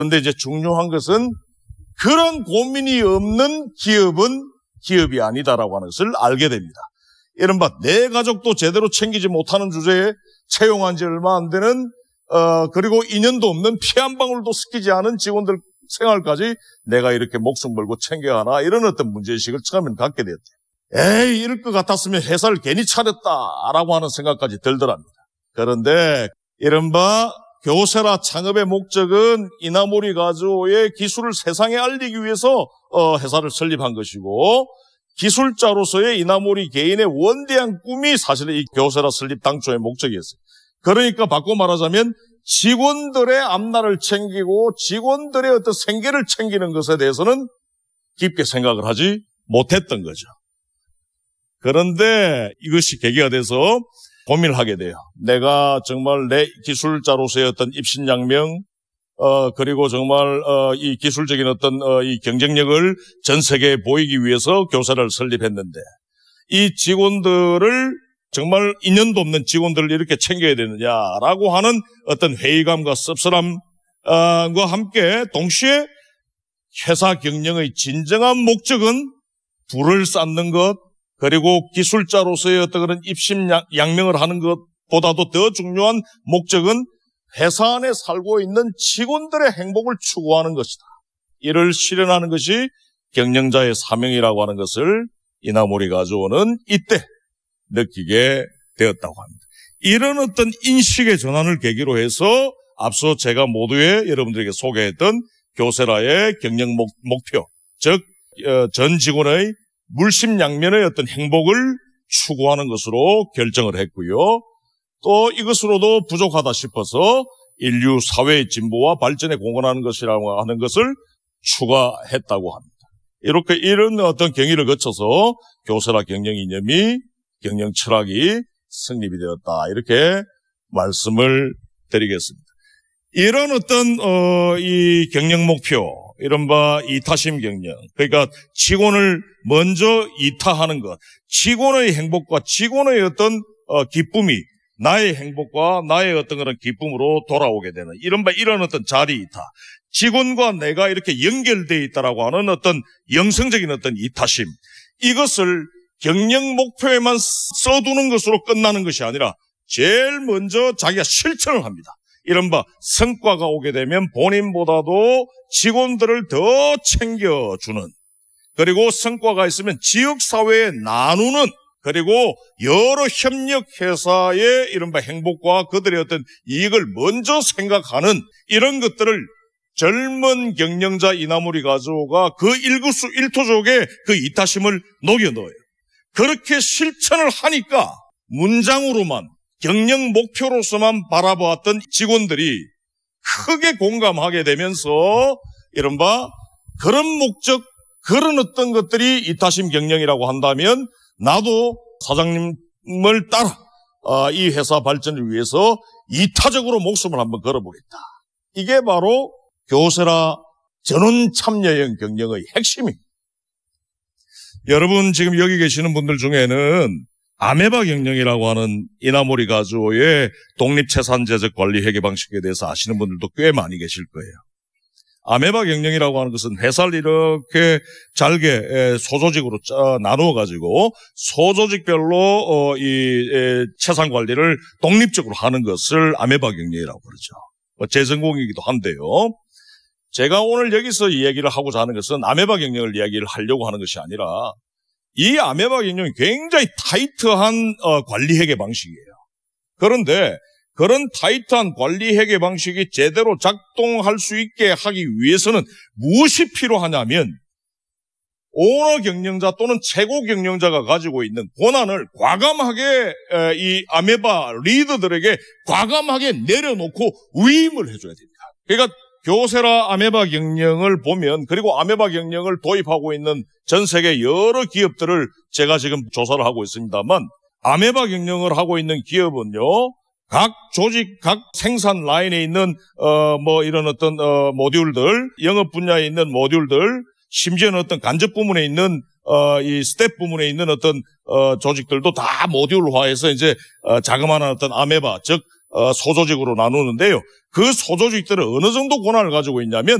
그런데 이제 중요한 것은 그런 고민이 없는 기업은 기업이 아니다라고 하는 것을 알게 됩니다. 이른바 내 가족도 제대로 챙기지 못하는 주제에 채용한 지 얼마 안 되는 그리고 인연도 없는 피 한 방울도 섞이지 않은 직원들 생활까지 내가 이렇게 목숨 걸고 챙겨야 하나, 이런 어떤 문제의식을 처음에는 갖게 되었죠. 에이, 이럴 것 같았으면 회사를 괜히 차렸다라고 하는 생각까지 들더랍니다. 그런데 이른바 교세라 창업의 목적은 이나모리 가조의 기술을 세상에 알리기 위해서 회사를 설립한 것이고, 기술자로서의 이나모리 개인의 원대한 꿈이 사실은 이 교세라 설립 당초의 목적이었어요. 그러니까 바꿔 말하자면 직원들의 앞날을 챙기고 직원들의 어떤 생계를 챙기는 것에 대해서는 깊게 생각을 하지 못했던 거죠. 그런데 이것이 계기가 돼서 고민을 하게 돼요. 내가 정말 내 기술자로서의 어떤 입신양명, 그리고 정말 이 기술적인 어떤 이 경쟁력을 전 세계에 보이기 위해서 교세라를 설립했는데, 이 직원들을 정말 인연도 없는 직원들을 이렇게 챙겨야 되느냐라고 하는 어떤 회의감과 씁쓸함과 함께 동시에 회사 경영의 진정한 목적은 부를 쌓는 것, 그리고 기술자로서의 어떤 그런 입심양명을 하는 것보다도 더 중요한 목적은 회사 안에 살고 있는 직원들의 행복을 추구하는 것이다. 이를 실현하는 것이 경영자의 사명이라고 하는 것을 이나모리 가조는 이때 느끼게 되었다고 합니다. 이런 어떤 인식의 전환을 계기로 해서 앞서 제가 모두에 여러분들에게 소개했던 교세라의 경영 목표, 즉 전 직원의 물심양면의 어떤 행복을 추구하는 것으로 결정을 했고요. 또 이것으로도 부족하다 싶어서 인류 사회의 진보와 발전에 공헌하는 것이라고 하는 것을 추가했다고 합니다. 이렇게 이런 어떤 경위를 거쳐서 교세라 경영 이념이, 경영 철학이 성립이 되었다, 이렇게 말씀을 드리겠습니다. 이런 어떤 이 경영 목표, 이른바 이타심 경영, 그러니까 직원을 먼저 이타하는 것, 직원의 행복과 직원의 어떤 기쁨이 나의 행복과 나의 어떤 그런 기쁨으로 돌아오게 되는 이른바 이런 어떤 자리 이타, 직원과 내가 이렇게 연결되어 있다라고 하는 어떤 영성적인 어떤 이타심, 이것을 경영 목표에만 써두는 것으로 끝나는 것이 아니라 제일 먼저 자기가 실천을 합니다. 이른바 성과가 오게 되면 본인보다도 직원들을 더 챙겨주는, 그리고 성과가 있으면 지역사회에 나누는, 그리고 여러 협력회사의 이른바 행복과 그들의 어떤 이익을 먼저 생각하는, 이런 것들을 젊은 경영자 이나모리 가조가 그 일거수일투족에 그 이타심을 녹여 넣어요. 그렇게 실천을 하니까 문장으로만, 경영 목표로서만 바라보았던 직원들이 크게 공감하게 되면서 이른바 그런 목적, 그런 어떤 것들이 이타심 경영이라고 한다면 나도 사장님을 따라 이 회사 발전을 위해서 이타적으로 목숨을 한번 걸어보겠다. 이게 바로 교세라 전원 참여형 경영의 핵심입니다. 여러분 지금 여기 계시는 분들 중에는 아메바 경영이라고 하는 이나모리 가조의 독립채산제적 관리 회계 방식에 대해서 아시는 분들도 꽤 많이 계실 거예요. 아메바 경영이라고 하는 것은 회사를 이렇게 잘게 소조직으로 나누어 가지고 소조직별로 이 채산 관리를 독립적으로 하는 것을 아메바 경영이라고 그러죠. 제 전공이기도 한데요. 제가 오늘 여기서 이야기를 하고자 하는 것은 아메바 경영을 이야기를 하려고 하는 것이 아니라 이 아메바 경영이 굉장히 타이트한 관리 회계 방식이에요. 그런데 그런 타이트한 관리 회계 방식이 제대로 작동할 수 있게 하기 위해서는 무엇이 필요하냐면 오너 경영자 또는 최고 경영자가 가지고 있는 권한을 과감하게 이 아메바 리더들에게 과감하게 내려놓고 위임을 해줘야 됩니다. 그러니까 교세라 아메바 경영을 보면, 그리고 아메바 경영을 도입하고 있는 전 세계 여러 기업들을 제가 지금 조사를 하고 있습니다만, 아메바 경영을 하고 있는 기업은요, 각 조직, 각 생산 라인에 있는 이런 어떤 모듈들, 영업 분야에 있는 모듈들, 심지어는 어떤 간접 부문에 있는 이 스텝 부문에 있는 어떤 조직들도 다 모듈화해서 이제 자그마한 어떤 아메바, 즉 소조직으로 나누는데요. 그 소조직들은 어느 정도 권한을 가지고 있냐면